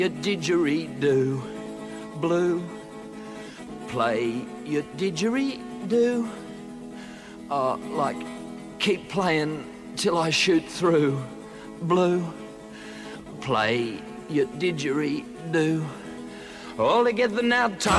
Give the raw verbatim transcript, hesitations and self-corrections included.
your didgeridoo. Blue, play your didgeridoo. Uh, like, keep playing till I shoot through. Blue, play your didgeridoo. All together now, time.